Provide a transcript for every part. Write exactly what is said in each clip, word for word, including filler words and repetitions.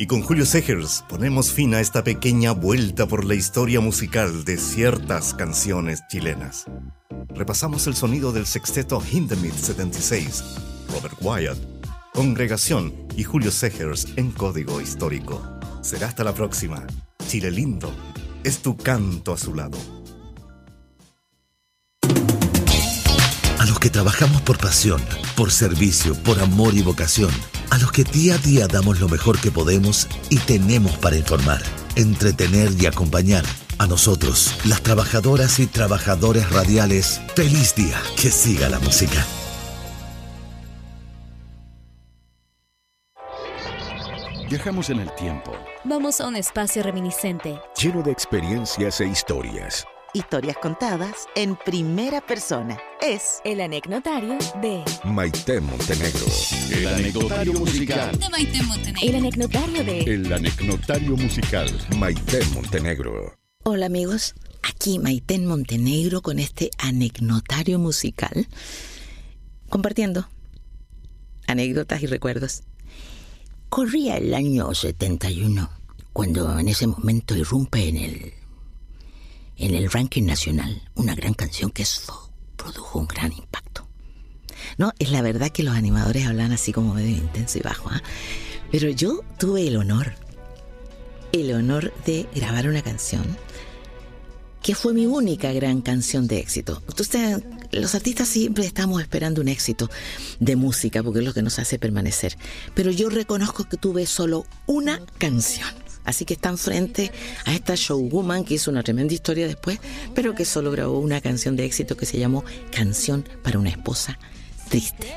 Y con Julio Segers ponemos fin a esta pequeña vuelta por la historia musical de ciertas canciones chilenas. Repasamos el sonido del sexteto Hindemith setenta y seis, Robert Wyatt, Congregación y Julio Segers en Código Histórico. Será hasta la próxima. Chile lindo, es tu canto a su lado. A los que trabajamos por pasión, por servicio, por amor y vocación. A los que día a día damos lo mejor que podemos y tenemos para informar, entretener y acompañar. A nosotros, las trabajadoras y trabajadores radiales, feliz día. Que siga la música. Viajamos en el tiempo. Vamos a un espacio reminiscente, Lleno de experiencias e historias. Historias contadas en primera persona. Es el anecdotario de Maite Montenegro. El anecdotario musical. de Maite Montenegro. El anecdotario de El anecdotario musical. Maite Montenegro. Hola amigos, aquí Maite Montenegro con este anecdotario musical, compartiendo anécdotas y recuerdos. Corría el año setenta y uno, cuando en ese momento irrumpe en el, en el ranking nacional una gran canción que eso produjo un gran impacto. No, es la verdad que los animadores hablan así como medio intenso y bajo, ¿eh? Pero yo tuve el honor, el honor de grabar una canción que fue mi única gran canción de éxito. Ustedes, los artistas siempre estamos esperando un éxito de música porque es lo que nos hace permanecer. Pero yo reconozco que tuve solo una canción. Así que están frente a esta showwoman que hizo una tremenda historia después, pero que solo grabó una canción de éxito que se llamó Canción para una esposa triste.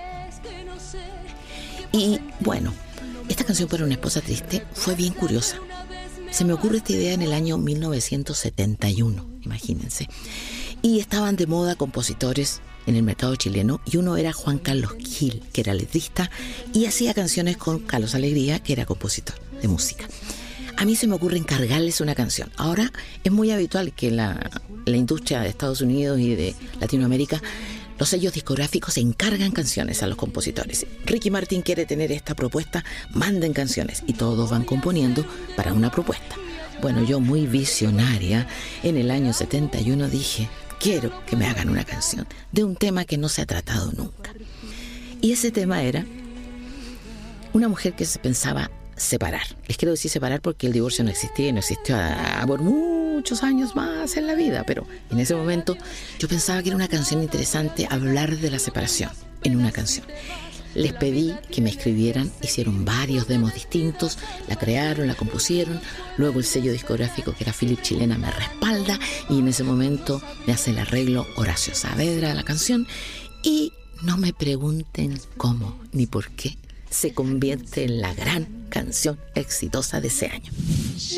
Y bueno, esta canción para una esposa triste fue bien curiosa. Se me ocurre esta idea en el año mil novecientos setenta y uno, imagínense. Y estaban de moda compositores en el mercado chileno y uno era Juan Carlos Gil, que era letrista y hacía canciones con Carlos Alegría, que era compositor de música. A mí se me ocurre encargarles una canción. Ahora es muy habitual que la, la industria de Estados Unidos y de Latinoamérica, los sellos discográficos encargan canciones a los compositores. Ricky Martin quiere tener esta propuesta, manden canciones y todos van componiendo para una propuesta. Bueno, yo muy visionaria, en el año setenta y uno dije, quiero que me hagan una canción de un tema que no se ha tratado nunca. Y ese tema era una mujer que se pensaba separar. Les quiero decir separar porque el divorcio no existía y no existió a, a por muchos años más en la vida, pero en ese momento yo pensaba que era una canción interesante hablar de la separación en una canción. Les pedí que me escribieran, hicieron varios demos distintos, la crearon, la compusieron, luego el sello discográfico que era Philip Chilena me respalda y en ese momento me hace el arreglo Horacio Saavedra de la canción y no me pregunten cómo ni por qué se convierte en la gran canción exitosa de ese año.